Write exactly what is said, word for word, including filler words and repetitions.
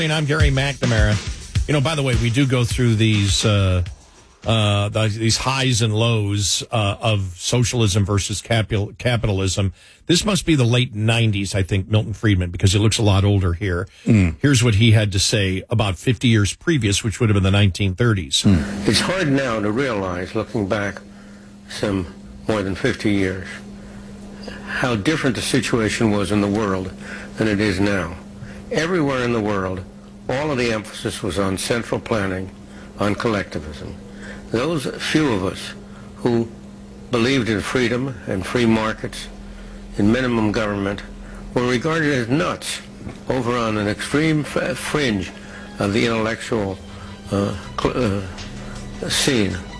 I'm Gary McNamara. You know, by the way, we do go through these uh, uh, these highs and lows uh, of socialism versus capital capitalism. This must be the late nineties, I think, Milton Friedman, because he looks a lot older here. Mm. Here's what he had to say about fifty years previous, which would have been the nineteen thirties. Mm. It's hard now to realize, looking back some more than fifty years, how different the situation was in the world than it is now. Everywhere in the world, all of the emphasis was on central planning, on collectivism. Those few of us who believed in freedom and free markets, in minimum government, were regarded as nuts over on an extreme fringe of the intellectual uh, uh, scene.